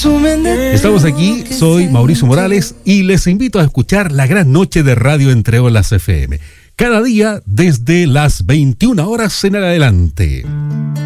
Estamos aquí, soy Mauricio Morales y les invito a escuchar la gran noche de Radio Entre Olas FM. Cada día desde las 21 horas en adelante.